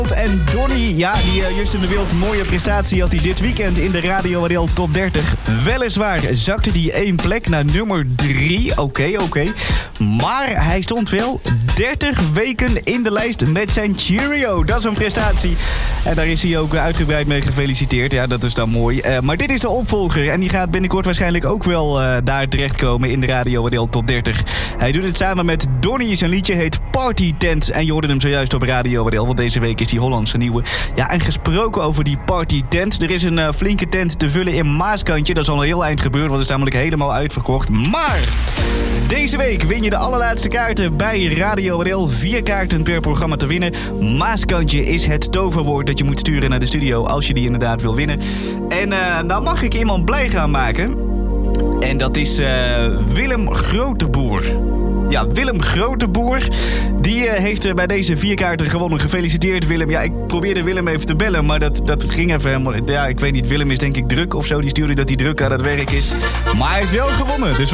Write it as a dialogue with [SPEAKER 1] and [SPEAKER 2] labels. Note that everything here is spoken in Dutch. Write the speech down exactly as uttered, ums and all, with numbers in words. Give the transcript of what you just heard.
[SPEAKER 1] En Donny, ja, die uh, Justin de Wild, mooie prestatie had hij dit weekend in de Radio R L Top dertig. Weliswaar zakte hij één plek naar nummer drie. Oké, okay, oké. Okay. Maar hij stond wel dertig weken in de lijst met zijn Cheerio. Dat is een prestatie. En daar is hij ook uitgebreid mee gefeliciteerd. Ja, dat is dan mooi. Uh, maar dit is de opvolger. En die gaat binnenkort waarschijnlijk ook wel uh, daar terechtkomen in de Radio R L Top dertig. Hij doet het samen met Donny. Zijn liedje heet Party Tent. En je hoorde hem zojuist op Radio R L, want deze week is die Hollandse nieuwe. Ja, en gesproken over die Party Tent. Er is een uh, flinke tent te vullen in Maaskantje. Dat is al een heel eind gebeurd, want het is namelijk helemaal uitverkocht. Maar deze week win je de allerlaatste kaarten bij Radio R L. Vier kaarten per programma te winnen. Maaskantje is het toverwoord dat je moet sturen naar de studio als je die inderdaad wil winnen. En uh, nou mag ik iemand blij gaan maken. En dat is uh, Willem Groteboer. Ja, Willem Groteboer, die uh, heeft uh, bij deze vier kaarten gewonnen. Gefeliciteerd, Willem. Ja, ik probeerde Willem even te bellen, maar dat, dat ging even helemaal... Ja, ik weet niet, Willem is denk ik druk of zo. Die stuurde dat hij druk aan het werk is. Maar hij heeft wel gewonnen, dus...